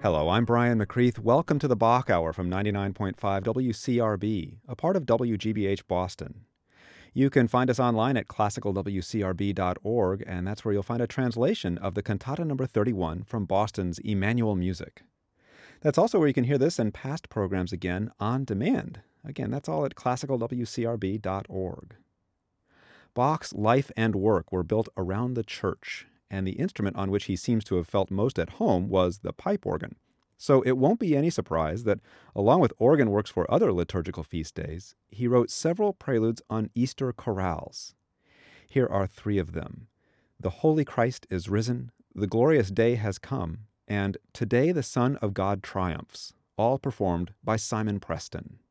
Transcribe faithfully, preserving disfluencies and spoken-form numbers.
Hello, I'm Brian McCreath. Welcome to the Bach Hour from ninety-nine point five W C R B, a part of W G B H Boston. You can find us online at classical w c r b dot org, and that's where you'll find a translation of the Cantata number thirty-one from Boston's Emmanuel Music. That's also where you can hear this and past programs again on demand. Again, that's all at classical w c r b dot org. Bach's life and work were built around the church, and the instrument on which he seems to have felt most at home was the pipe organ. So it won't be any surprise that, along with organ works for other liturgical feast days, he wrote several preludes on Easter chorales. Here are three of them: The Holy Christ is Risen, The Glorious Day Has Come, and Today the Son of God Triumphs, all performed by Simon Preston.